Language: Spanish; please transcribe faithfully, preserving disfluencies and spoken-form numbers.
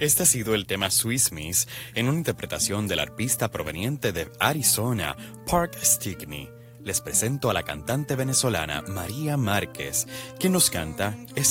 Este ha sido el tema Swiss Miss en una interpretación del arpista proveniente de Arizona, Park Stickney. Les presento a la cantante venezolana María Márquez, quien nos canta